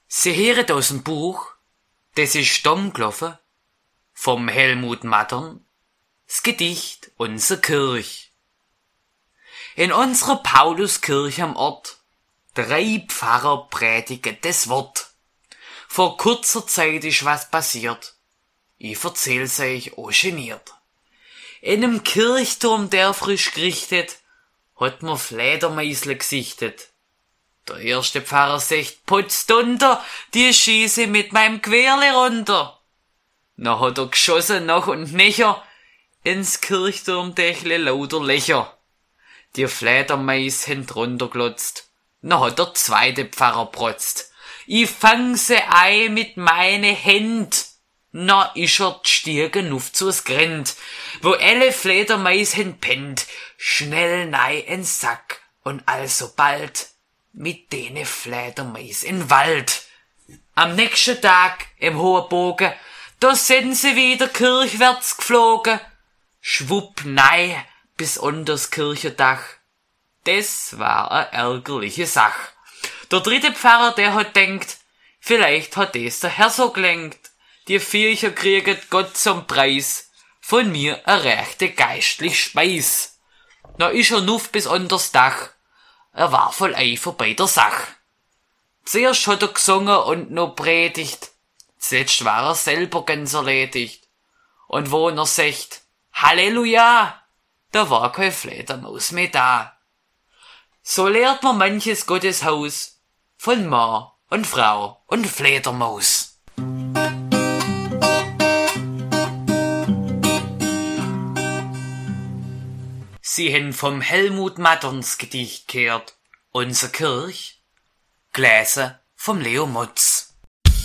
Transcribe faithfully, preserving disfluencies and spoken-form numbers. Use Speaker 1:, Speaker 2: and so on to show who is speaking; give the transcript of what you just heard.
Speaker 1: Sie hören aus dem Buch, das ist stumm gelaufen, vom Helmut Mattern, das Gedicht Unser Kirch. In unserer Pauluskirche am Ort, drei Pfarrer predigen das Wort. Vor kurzer Zeit ist was passiert, ich erzähl's euch auch geniert. In einem Kirchturm, der frisch gerichtet, hat man Fledermeisle gesichtet. Der erste Pfarrer sagt, putzt unter, die schieße mit meinem Gewehrle runter. Na hat er geschossen, nach und nächer, ins Kirchturmdächle lauter Löcher. Die Fledermeis haben runterglotzt. Na hat der zweite Pfarrer protzt. Ich fang se ein mit meine Händ. Na isch er d'Stiegen auf zu's Grennt, wo alle Fledermeis hen pennt, schnell nei in Sack und alsobald mit dene Fledermeis in Wald. Am nächsten Tag im hohen Bogen, da sind sie wieder kirchwärts geflogen, schwupp nei bis unters Kirchendach. Das war a ärgerliche Sach. Der dritte Pfarrer, der hat denkt, vielleicht hat des der Herr so gelenkt. Die Viecher krieget Gott zum Preis, von mir a rechte geistlich Speis. Na isch er nuff bis unters Dach, er war voll Eifer bei der Sach. Zuerst hat er gesungen und noch predigt, zuletzt war er selber ganz erledigt. Und wo er sagt, Halleluja, da war kein Fledermaus mehr da. So lehrt man manches Gottes Haus, von Mann und Frau und Fledermaus. Sie hen vom Helmut Matterns Gedicht gehört, Unser Kirch, gelesen vom Leo Motz.